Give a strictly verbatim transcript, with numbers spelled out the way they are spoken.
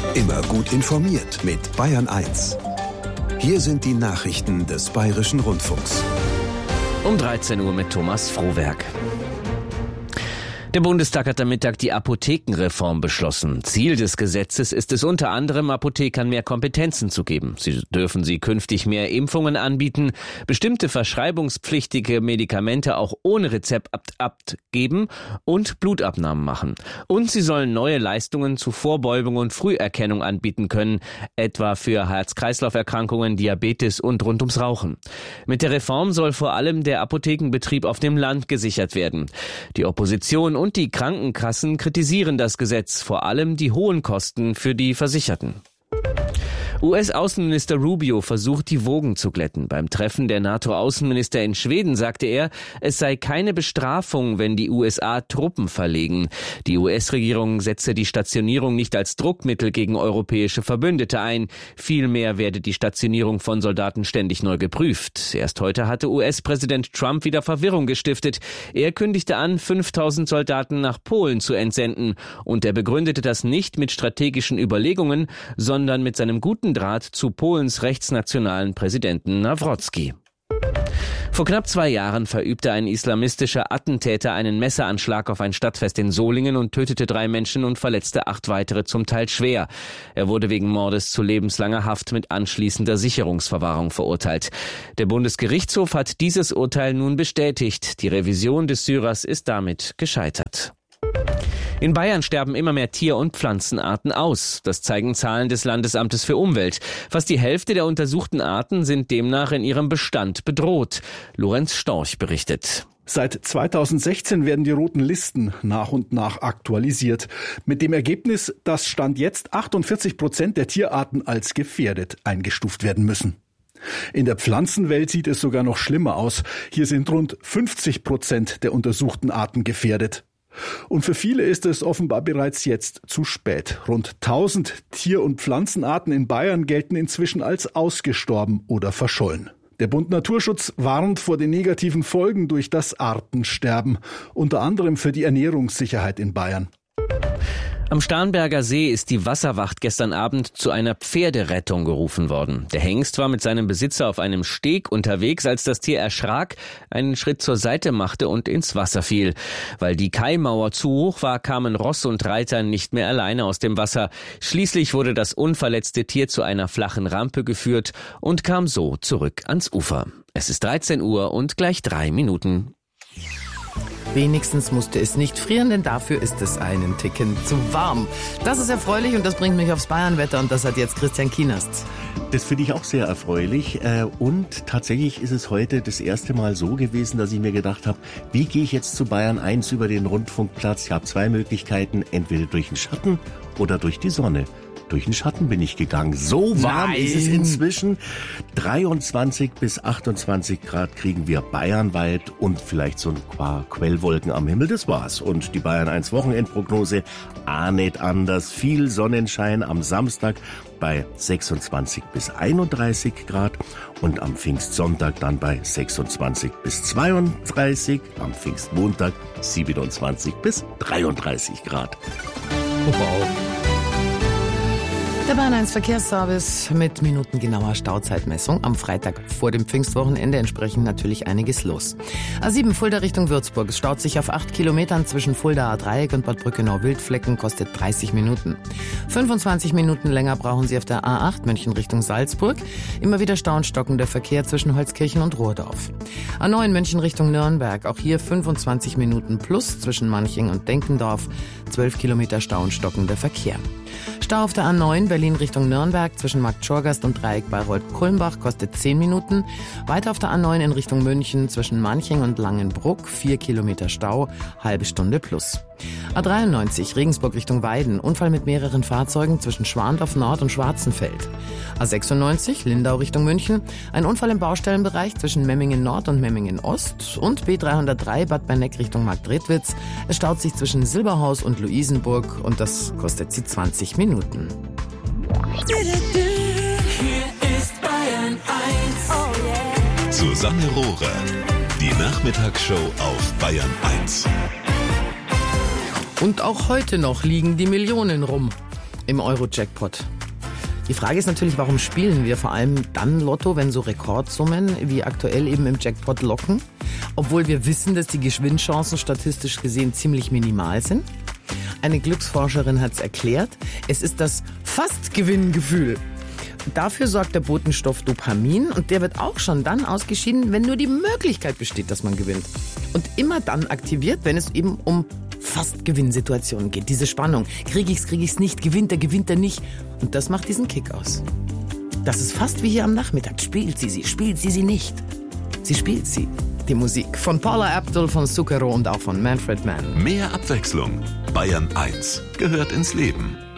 Immer gut informiert mit Bayern eins. Hier sind die Nachrichten des Bayerischen Rundfunks. Um dreizehn Uhr mit Thomas Frohwerk. Der Bundestag hat am Mittag die Apothekenreform beschlossen. Ziel des Gesetzes ist es unter anderem, Apothekern mehr Kompetenzen zu geben. Sie dürfen sie künftig mehr Impfungen anbieten, bestimmte verschreibungspflichtige Medikamente auch ohne Rezept abgeben und Blutabnahmen machen. Und sie sollen neue Leistungen zu Vorbeugung und Früherkennung anbieten können, etwa für Herz-Kreislauf-Erkrankungen, Diabetes und rund ums Rauchen. Mit der Reform soll vor allem der Apothekenbetrieb auf dem Land gesichert werden. Die Opposition und die Krankenkassen kritisieren das Gesetz, vor allem die hohen Kosten für die Versicherten. U S-Außenminister Rubio versucht, die Wogen zu glätten. Beim Treffen der NATO-Außenminister in Schweden sagte er, es sei keine Bestrafung, wenn die U S A Truppen verlegen. Die U S-Regierung setze die Stationierung nicht als Druckmittel gegen europäische Verbündete ein. Vielmehr werde die Stationierung von Soldaten ständig neu geprüft. Erst heute hatte U S-Präsident Trump wieder Verwirrung gestiftet. Er kündigte an, fünftausend Soldaten nach Polen zu entsenden. Und er begründete das nicht mit strategischen Überlegungen, sondern mit seinem guten Draht zu Polens rechtsnationalen Präsidenten Nawrocki. Vor knapp zwei Jahren verübte ein islamistischer Attentäter einen Messeranschlag auf ein Stadtfest in Solingen und tötete drei Menschen und verletzte acht weitere, zum Teil schwer. Er wurde wegen Mordes zu lebenslanger Haft mit anschließender Sicherungsverwahrung verurteilt. Der Bundesgerichtshof hat dieses Urteil nun bestätigt. Die Revision des Syrers ist damit gescheitert. In Bayern sterben immer mehr Tier- und Pflanzenarten aus. Das zeigen Zahlen des Landesamtes für Umwelt. Fast die Hälfte der untersuchten Arten sind demnach in ihrem Bestand bedroht. Lorenz Storch berichtet. Seit zweitausendsechzehn werden die roten Listen nach und nach aktualisiert. Mit dem Ergebnis, dass Stand jetzt achtundvierzig Prozent der Tierarten als gefährdet eingestuft werden müssen. In der Pflanzenwelt sieht es sogar noch schlimmer aus. Hier sind rund fünfzig Prozent der untersuchten Arten gefährdet. Und für viele ist es offenbar bereits jetzt zu spät. Rund tausend Tier- und Pflanzenarten in Bayern gelten inzwischen als ausgestorben oder verschollen. Der Bund Naturschutz warnt vor den negativen Folgen durch das Artensterben, unter anderem für die Ernährungssicherheit in Bayern. Am Starnberger See ist die Wasserwacht gestern Abend zu einer Pferderettung gerufen worden. Der Hengst war mit seinem Besitzer auf einem Steg unterwegs, als das Tier erschrak, einen Schritt zur Seite machte und ins Wasser fiel. Weil die Kaimauer zu hoch war, kamen Ross und Reiter nicht mehr alleine aus dem Wasser. Schließlich wurde das unverletzte Tier zu einer flachen Rampe geführt und kam so zurück ans Ufer. Es ist dreizehn Uhr und gleich drei Minuten. Wenigstens musste es nicht frieren, denn dafür ist es einen Ticken zu warm. Das ist erfreulich und das bringt mich aufs Bayernwetter und das hat jetzt Christian Kienast. Das finde ich auch sehr erfreulich und tatsächlich ist es heute das erste Mal so gewesen, dass ich mir gedacht habe, wie gehe ich jetzt zu Bayern eins über den Rundfunkplatz? Ich habe zwei Möglichkeiten, entweder durch den Schatten oder durch die Sonne. Durch den Schatten bin ich gegangen. So warm Nein. ist es inzwischen. dreiundzwanzig bis achtundzwanzig Grad kriegen wir bayernweit und vielleicht so ein paar Quellwolken am Himmel. Das war's. Und die Bayern eins Wochenendprognose, ah, nicht anders. Viel Sonnenschein am Samstag bei sechsundzwanzig bis einunddreißig Grad und am Pfingstsonntag dann bei sechsundzwanzig bis zweiunddreißig, am Pfingstmontag siebenundzwanzig bis dreiunddreißig Grad. Wow. Der Bayern eins Verkehrsservice mit minutengenauer Stauzeitmessung. Am Freitag vor dem Pfingstwochenende entsprechend natürlich einiges los. A sieben Fulda Richtung Würzburg. Es staut sich auf acht Kilometern zwischen Fulda Dreieck und Bad Brückenau-Wildflecken, kostet dreißig Minuten. fünfundzwanzig Minuten länger brauchen Sie auf der A acht München Richtung Salzburg. Immer wieder Stau und stockender Verkehr zwischen Holzkirchen und Rohrdorf. A neun München Richtung Nürnberg. Auch hier fünfundzwanzig Minuten plus zwischen Manching und Denkendorf. zwölf Kilometer Stau und stockender Verkehr. Stau auf der A neun Berlin Richtung Nürnberg zwischen Markt Schorgast und Dreieck Bayreuth-Kulmbach kostet zehn Minuten. Weiter auf der A neun in Richtung München zwischen Manching und Langenbruck vier Kilometer Stau, halbe Stunde plus. A dreiundneunzig Regensburg Richtung Weiden, Unfall mit mehreren Fahrzeugen zwischen Schwandorf Nord und Schwarzenfeld. A sechsundneunzig Lindau Richtung München, ein Unfall im Baustellenbereich zwischen Memmingen Nord und Memmingen Ost und B dreihundertdrei Bad Berneck Richtung Marktredwitz. Es staut sich zwischen Silberhaus und Luisenburg und das kostet sie zwanzig Minuten. Hier ist Bayern eins. Oh yeah. Susanne Rohrer, die Nachmittagsshow auf Bayern eins. Und auch heute noch liegen die Millionen rum. im Euro-Jackpot. Die Frage ist natürlich, warum spielen wir vor allem dann Lotto, wenn so Rekordsummen wie aktuell eben im Jackpot locken, obwohl wir wissen, dass die Gewinnchancen statistisch gesehen ziemlich minimal sind? Eine Glücksforscherin hat es erklärt, es ist das Fast-Gewinngefühl. Dafür sorgt der Botenstoff Dopamin und der wird auch schon dann ausgeschieden, wenn nur die Möglichkeit besteht, dass man gewinnt. Und immer dann aktiviert, wenn es eben um Fast-Gewinnsituationen geht. Diese Spannung. Krieg ich's, krieg ich's nicht, gewinnt er, gewinnt er nicht. Und das macht diesen Kick aus. Das ist fast wie hier am Nachmittag. Spielt sie sie, spielt sie sie nicht. Sie spielt sie. Die Musik von Paula Abdul, von Zucchero und auch von Manfred Mann. Mehr Abwechslung. Bayern eins gehört ins Leben.